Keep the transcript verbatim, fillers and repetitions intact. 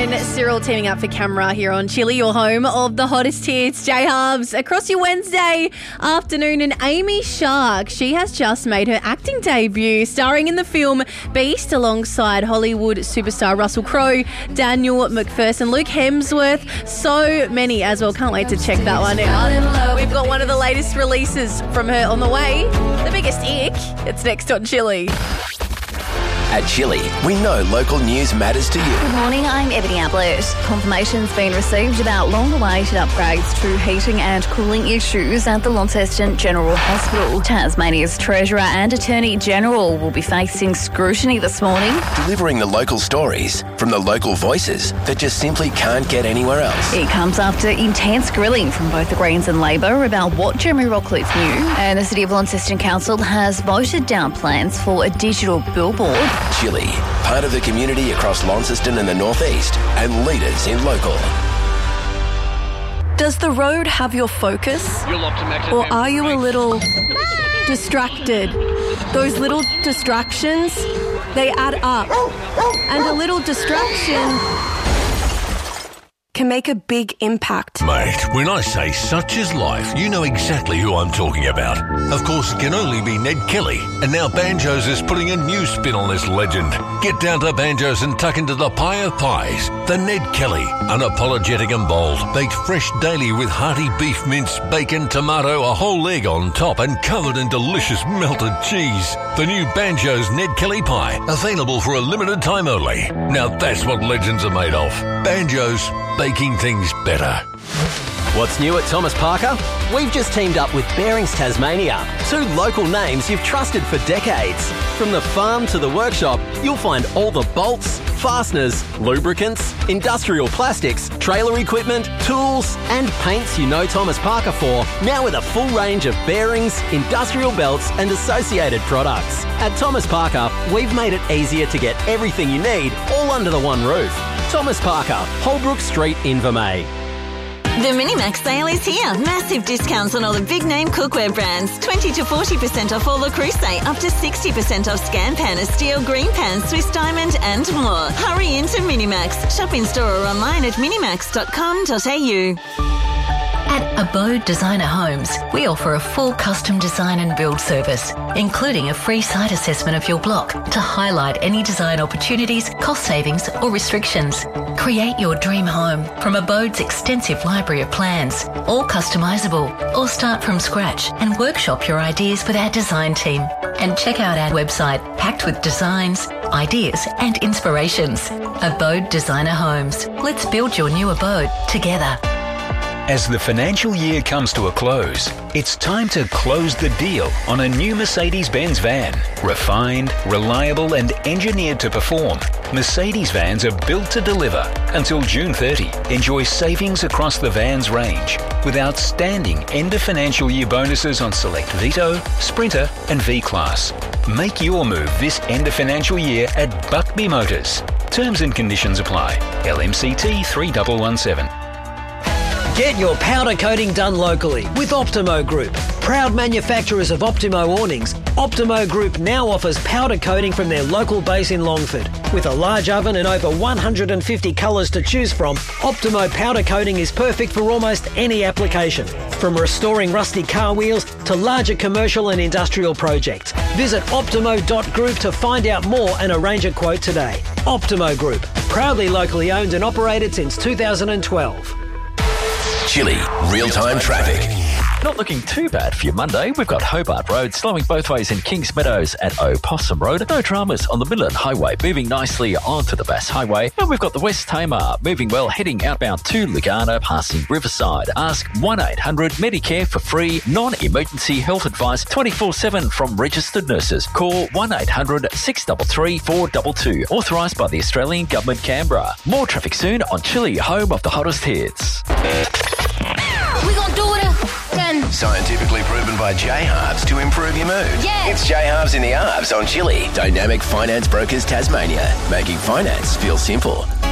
and Cyril teaming up for camera here on Chili, your home of the hottest hits. J Hubs across your Wednesday afternoon, and Amy Shark, she has just made her acting debut, starring in the film Beast alongside Hollywood superstar Russell Crowe, Daniel McPherson, Luke Hemsworth, so many as well. Can't wait to check that one out. We've got one of the latest releases from her on the way, the biggest ick. It's next on Chili. At Chili, we know local news matters to you. Good morning, I'm Ebony Ablett. Confirmation's been received about long-awaited upgrades to heating and cooling issues at the Launceston General Hospital. Tasmania's Treasurer and Attorney General will be facing scrutiny this morning. Delivering the local stories from the local voices that just simply can't get anywhere else. It comes after intense grilling from both the Greens and Labor about what Jeremy Rockcliffe knew. And the City of Launceston Council has voted down plans for a digital billboard. Chili, part of the community across Launceston and the northeast, and leaders in local. Does the road have your focus? Or are you a little distracted? Those little distractions, they add up. And a little distraction can make a big impact. Mate, when I say such is life, you know exactly who I'm talking about. Of course, it can only be Ned Kelly. And now Banjos is putting a new spin on this legend. Get down to Banjos and tuck into the pie of pies. The Ned Kelly, unapologetic and bold, baked fresh daily with hearty beef mince, bacon, tomato, a whole egg on top and covered in delicious melted cheese. The new Banjos Ned Kelly pie, available for a limited time only. Now that's what legends are made of. Banjos, baking things better. What's new at Thomas Parker? We've just teamed up with Bearings Tasmania, two local names you've trusted for decades. From the farm to the workshop, you'll find all the bolts, fasteners, lubricants, industrial plastics, trailer equipment, tools and paints you know Thomas Parker for, now with a full range of bearings, industrial belts and associated products. At Thomas Parker, we've made it easier to get everything you need all under the one roof. Thomas Parker, Holbrook Street, Invermay. The Minimax sale is here. Massive discounts on all the big name cookware brands. twenty to forty percent off all Le Creuset, up to sixty percent off Scan Pan, Steel, Green Pan, Swiss Diamond and more. Hurry into Minimax. Shop in store or online at minimax dot com dot a u. At Abode Designer Homes, we offer a full custom design and build service, including a free site assessment of your block to highlight any design opportunities, cost savings or restrictions. Create your dream home from Abode's extensive library of plans, all customisable, or start from scratch and workshop your ideas with our design team. And check out our website, packed with designs, ideas and inspirations. Abode Designer Homes. Let's build your new abode together. As the financial year comes to a close, it's time to close the deal on a new Mercedes-Benz van. Refined, reliable and engineered to perform, Mercedes vans are built to deliver. Until June thirtieth, enjoy savings across the van's range with outstanding end of financial year bonuses on select Vito, Sprinter and V-Class. Make your move this end of financial year at Buckby Motors. Terms and conditions apply. L M C T three one one seven. Get your powder coating done locally with Optimo Group. Proud manufacturers of Optimo awnings, Optimo Group now offers powder coating from their local base in Longford. With a large oven and over one hundred fifty colours to choose from, Optimo powder coating is perfect for almost any application. From restoring rusty car wheels to larger commercial and industrial projects. Visit optimo dot group to find out more and arrange a quote today. Optimo Group, proudly locally owned and operated since two thousand twelve. Chili, real-time traffic. Not looking too bad for your Monday. We've got Hobart Road slowing both ways in Kings Meadows at Opossum Road. No dramas on the Midland Highway, moving nicely onto the Bass Highway. And we've got the West Tamar moving well, heading outbound to Lugano, passing Riverside. Ask one eight hundred Medicare for free non-emergency health advice twenty-four seven from registered nurses. Call one eight hundred six three three four two two. Authorised by the Australian Government, Canberra. More traffic soon on Chili, home of the hottest hits. We gonna do it again. Scientifically proven by J Hubs to improve your mood. Yeah. It's J Hubs in the Arbs on Chili. Dynamic Finance Brokers Tasmania. Making finance feel simple.